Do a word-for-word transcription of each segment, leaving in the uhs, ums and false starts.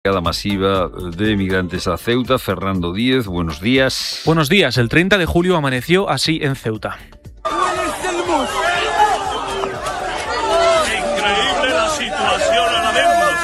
llegada masiva de migrantes a Ceuta. Fernando Díez, buenos días. Buenos días. El treinta de julio amaneció así en Ceuta. Increíble la situación ahora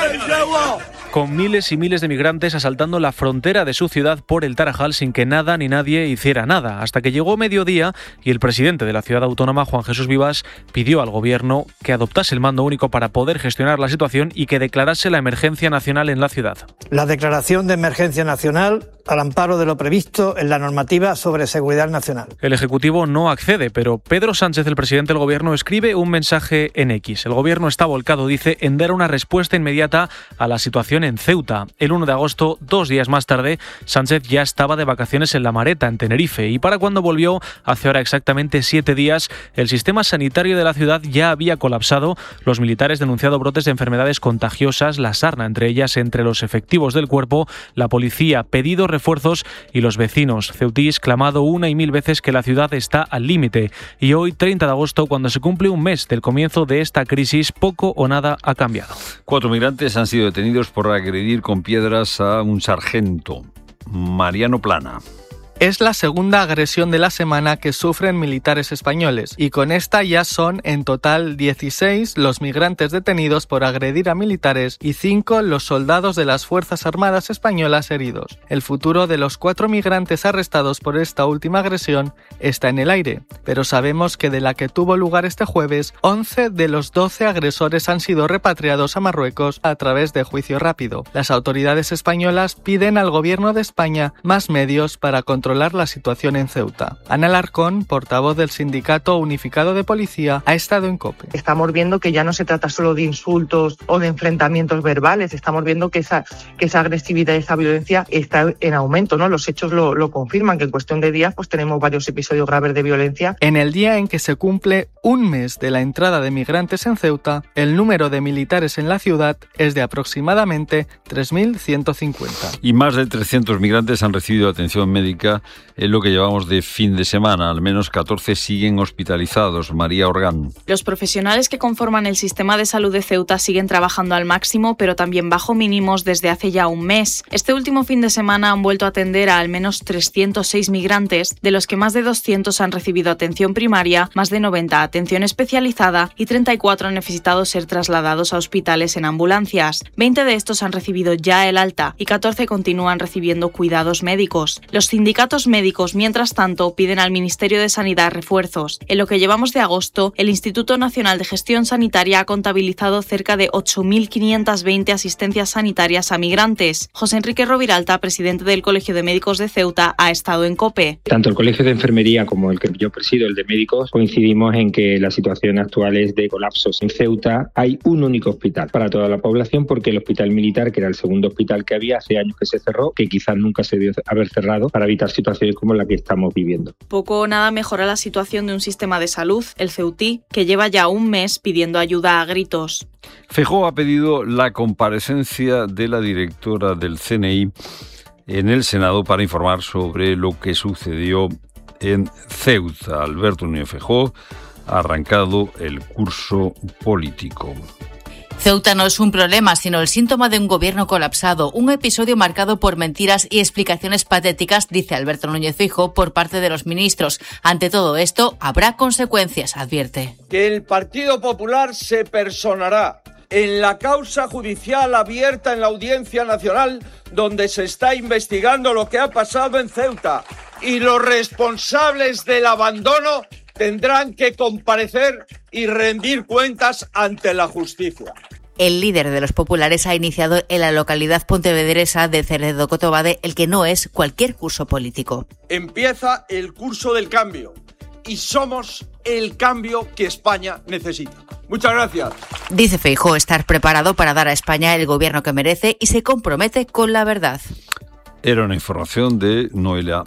mismo. Con miles y miles de migrantes asaltando la frontera de su ciudad por el Tarajal sin que nada ni nadie hiciera nada, hasta que llegó mediodía y el presidente de la ciudad autónoma, Juan Jesús Vivas, pidió al gobierno que adoptase el mando único para poder gestionar la situación y que declarase la emergencia nacional en la ciudad. La declaración de emergencia nacional al amparo de lo previsto en la normativa sobre seguridad nacional. El Ejecutivo no accede, pero Pedro Sánchez, el presidente del Gobierno, escribe un mensaje en X. El Gobierno está volcado, dice, en dar una respuesta inmediata a la situación en Ceuta. El uno de agosto, dos días más tarde, Sánchez ya estaba de vacaciones en La Mareta, en Tenerife, y para cuando volvió, hace ahora exactamente siete días, el sistema sanitario de la ciudad ya había colapsado. Los militares denunciado brotes de enfermedades contagiosas, la sarna entre ellas entre los efectivos del cuerpo, la policía pedido refuerzos y los vecinos ceutís clamado una y mil veces que la ciudad está al límite. Y hoy, treinta de agosto, cuando se cumple un mes del comienzo de esta crisis, poco o nada ha cambiado. Cuatro migrantes han sido detenidos por agredir con piedras a un sargento. Mariano Plana. Es la segunda agresión de la semana que sufren militares españoles y con esta ya son en total dieciséis los migrantes detenidos por agredir a militares y cinco los soldados de las Fuerzas Armadas españolas heridos. El futuro de los cuatro migrantes arrestados por esta última agresión está en el aire, pero sabemos que de la que tuvo lugar este jueves, once de los doce agresores han sido repatriados a Marruecos a través de juicio rápido. Las autoridades españolas piden al gobierno de España más medios para controlar la situación en Ceuta. Ana Alarcón, portavoz del Sindicato Unificado de Policía, ha estado en COPE. Estamos viendo que ya no se trata solo de insultos o de enfrentamientos verbales, estamos viendo que esa, que esa agresividad y esa violencia está en aumento, ¿no? Los hechos lo, lo confirman, que en cuestión de días pues tenemos varios episodios graves de violencia. En el día en que se cumple un mes de la entrada de migrantes en Ceuta, el número de militares en la ciudad es de aproximadamente tres mil ciento cincuenta. Y más de trescientos migrantes han recibido atención médica en lo que llevamos de fin de semana. Al menos catorce siguen hospitalizados. María Orgán. Los profesionales que conforman el sistema de salud de Ceuta siguen trabajando al máximo, pero también bajo mínimos desde hace ya un mes. Este último fin de semana han vuelto a atender a al menos trescientos seis migrantes, de los que más de doscientos han recibido atención primaria, más de noventa atención especializada y treinta y cuatro han necesitado ser trasladados a hospitales en ambulancias. veinte de estos han recibido ya el alta y catorce continúan recibiendo cuidados médicos. Los sindicatos médicos, mientras tanto, piden al Ministerio de Sanidad refuerzos. En lo que llevamos de agosto, el Instituto Nacional de Gestión Sanitaria ha contabilizado cerca de ocho mil quinientas veinte asistencias sanitarias a migrantes. José Enrique Roviralta, presidente del Colegio de Médicos de Ceuta, ha estado en COPE. Tanto el Colegio de Enfermería como el que yo presido, el de médicos, coincidimos en que la situación actual es de colapsos. En Ceuta hay un único hospital para toda la población porque el hospital militar, que era el segundo hospital que había, hace años que se cerró, que quizás nunca se debió haber cerrado para evitar situaciones como la que estamos viviendo. Poco o nada mejora la situación de un sistema de salud, el ceutí, que lleva ya un mes pidiendo ayuda a gritos. Feijóo ha pedido la comparecencia de la directora del C N I en el Senado para informar sobre lo que sucedió en Ceuta. Alberto Núñez Feijóo ha arrancado el curso político. Ceuta no es un problema, sino el síntoma de un gobierno colapsado, un episodio marcado por mentiras y explicaciones patéticas, dice Alberto Núñez Feijóo, por parte de los ministros. Ante todo esto, habrá consecuencias, advierte. Que el Partido Popular se personará en la causa judicial abierta en la Audiencia Nacional, donde se está investigando lo que ha pasado en Ceuta, y los responsables del abandono tendrán que comparecer y rendir cuentas ante la justicia. El líder de los populares ha iniciado en la localidad pontevedresa de Cerredo Cotobade el que no es cualquier curso político. Empieza el curso del cambio y somos el cambio que España necesita. Muchas gracias. Dice Feijóo estar preparado para dar a España el gobierno que merece y se compromete con la verdad. Era una información de Noelia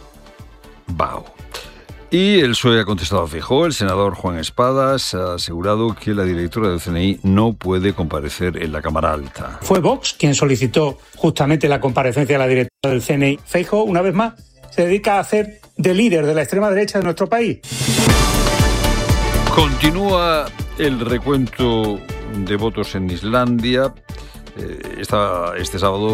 Bao. Y el P S O E ha contestado a Feijóo. El senador Juan Espadas ha asegurado que la directora del C N I no puede comparecer en la Cámara Alta. Fue Vox quien solicitó justamente la comparecencia de la directora del C N I. Feijóo, una vez más, se dedica a hacer de líder de la extrema derecha de nuestro país. Continúa el recuento de votos en Islandia. Eh, esta, este sábado